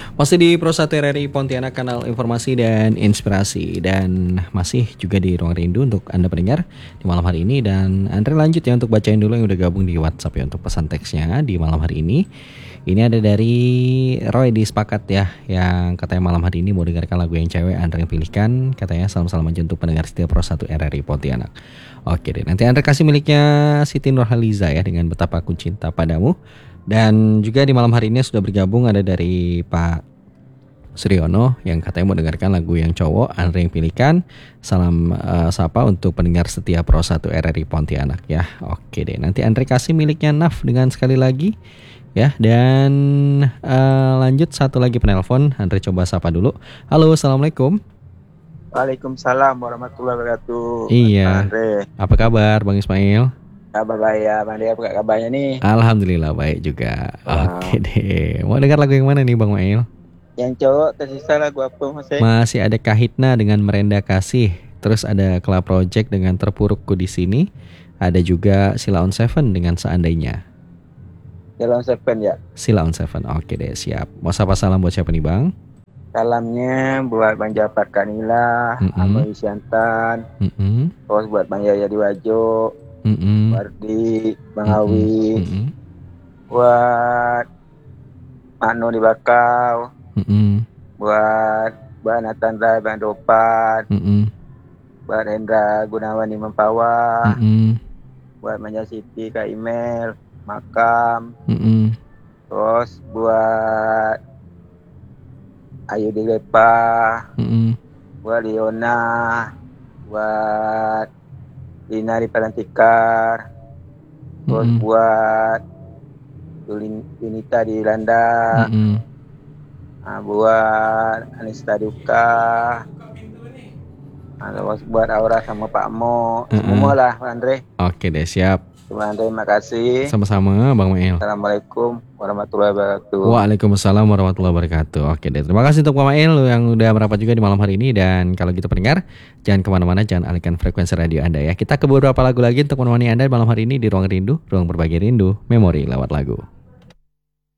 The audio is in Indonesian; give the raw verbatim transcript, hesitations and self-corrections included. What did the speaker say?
Masih di Pro satu R R I Pontianak, kanal informasi dan inspirasi. Dan masih juga di Ruang Rindu untuk Anda pendengar di malam hari ini. Dan Andre lanjut ya untuk bacain dulu yang udah gabung di WhatsApp ya untuk pesan teksnya di malam hari ini. Ini ada dari Roy di Sepakat ya, yang katanya malam hari ini mau dengarkan lagu yang cewek Andre yang pilihkan. Katanya salam-salam aja untuk pendengar setia Pro satu R R I Pontianak. Oke deh, nanti Andre kasih miliknya Siti Nurhaliza ya dengan Betapa Aku Cinta Padamu. Dan juga di malam hari ini sudah bergabung ada dari Pak Suryono yang katanya mau dengarkan lagu yang cowok Andre yang pilihkan. Salam uh, sapa untuk pendengar setia Pro satu R R I Pontianak ya. Oke deh, nanti Andre kasih miliknya Naf dengan sekali lagi ya. Dan uh, lanjut satu lagi penelpon, Andre coba sapa dulu. Halo, assalamualaikum. Waalaikumsalam warahmatullahi wabarakatuh. Iya. Andre. Apa kabar Bang Ismail? Kabar baik ya, Bang Dia, apa kabarnya nih? Alhamdulillah baik juga. Wow. Oke deh. Mau dengar lagu yang mana nih Bang Mail? Yang cowok tersisa lagu apa Mas? Masih ada Kahitna dengan Merenda Kasih. Terus ada Club Project dengan Terpurukku di Sini. Ada juga Sheila on Seven dengan Seandainya. Sheila on Seven ya? Sheila on Seven. Oke deh, siap. Mau sapa salam buat siapa nih Bang? Salamnya buat Bang Jafar Kanila, Mm-mm. Amo Isyantan, Mm-mm. terus buat Bang Yaya Diwajo, Mm-mm. Wardi, Bang Mm-mm. Awi, Mm-mm. buat Mano di Bakau, Mm-mm. buat Bang Natandra, Bang Dopan, Mm-mm. buat Hendra Gunawan di Mempawah, Mm-mm. buat Manja Siti, Kak Email, Makam, Mm-mm. terus buat Ayu di Lepa, Mm-mm. buat Liona, buat Lina di Palantikar, terus Mm-mm. buat Yulin- Yunita di Landa, Mm-mm. nah, buat Anista Duka, nah, terus buat Aura sama Pak Mo, Mm-mm. semua lah Andre. Oke deh, siap. Terima Andre, terima kasih. Sama-sama Bang Mail. Assalamualaikum warahmatullahi wabarakatuh. Waalaikumsalam warahmatullahi wabarakatuh. Oke deh, terima kasih untuk Pak Mail yang udah merapat juga di malam hari ini. Dan kalau gitu pendengar, jangan kemana-mana, jangan alihkan frekuensi radio Anda ya. Kita ke beberapa lagu lagi untuk menemani Anda di malam hari ini di Ruang Rindu, ruang berbagi rindu, memori lewat lagu.